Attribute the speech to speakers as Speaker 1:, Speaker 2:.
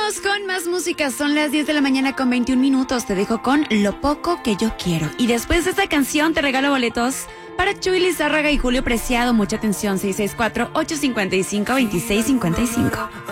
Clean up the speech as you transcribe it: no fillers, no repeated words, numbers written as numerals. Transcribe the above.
Speaker 1: Seguimos con más música. Son las 10 de la mañana con 21 minutos. Te dejo con Lo Poco Que Yo Quiero. Y después de esta canción te regalo boletos para Chuy Lizárraga y Julio Preciado. Mucha atención, 664-855-2655.